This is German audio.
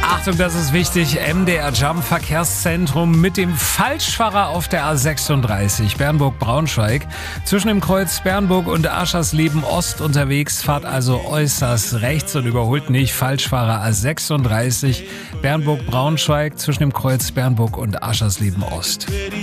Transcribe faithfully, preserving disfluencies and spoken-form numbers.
Achtung, das ist wichtig. M D R Jump Verkehrszentrum mit dem Falschfahrer auf der A sechsunddreißig Bernburg-Braunschweig. Zwischen dem Kreuz Bernburg und Aschersleben Ost unterwegs. Fahrt also äußerst rechts und überholt nicht. Falschfahrer A sechsunddreißig Bernburg-Braunschweig zwischen dem Kreuz Bernburg und Aschersleben Ost.